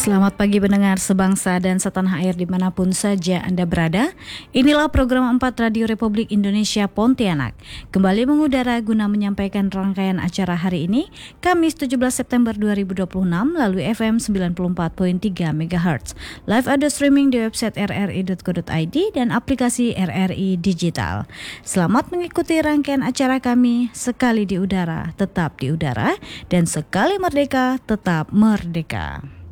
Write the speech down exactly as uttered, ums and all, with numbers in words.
Selamat pagi pendengar sebangsa dan setanah air dimanapun saja Anda berada. Inilah program empat Radio Republik Indonesia Pontianak. Kembali mengudara guna menyampaikan rangkaian acara hari ini, Kamis tujuh belas September dua ribu dua puluh enam melalui F M sembilan puluh empat koma tiga megahertz. Live audio streaming di website r r i dot co dot i d dan aplikasi R R I Digital. Selamat mengikuti rangkaian acara kami. Sekali di udara, tetap di udara, dan sekali merdeka, tetap merdeka.